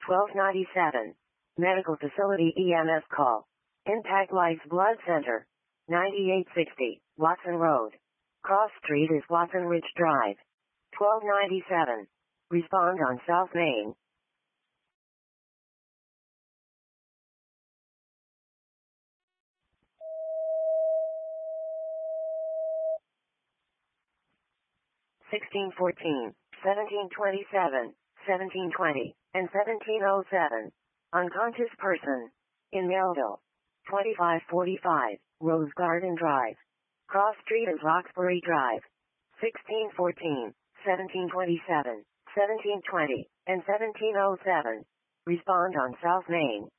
1297. Medical Facility EMS call. Impact Life Blood Center. 9860, Watson Road. Cross Street is Watson Ridge Drive. 1297. Respond on South Main. (1614, 1727, 1720, and 1707). Unconscious person. In Melville. 2545, Rose Garden Drive. Cross Street is Roxbury Drive. 1614, 1727, 1720, and 1707. Respond on South Main.